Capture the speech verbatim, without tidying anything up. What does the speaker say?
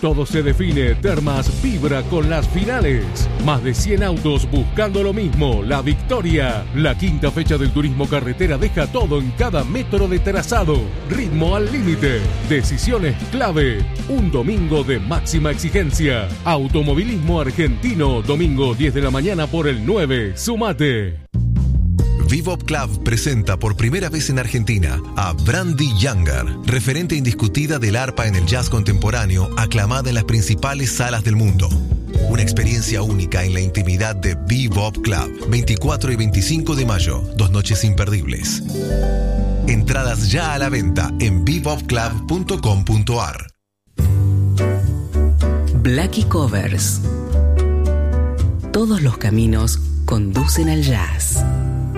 Todo se define, Termas vibra con las finales. Más de cien autos buscando lo mismo, la victoria. La quinta fecha del turismo carretera deja todo en cada metro de trazado. Ritmo al límite, decisiones clave. Un domingo de máxima exigencia. Automovilismo argentino, domingo diez de la mañana por el nueve. Sumate. Bebop Club presenta por primera vez en Argentina a Brandy Younger, referente indiscutida del arpa en el jazz contemporáneo, aclamada en las principales salas del mundo. Una experiencia única en la intimidad de Bebop Club, veinticuatro y veinticinco de mayo, dos noches imperdibles. Entradas ya a la venta en bebop club punto com punto a r. Blackie Covers. Todos los caminos conducen al jazz.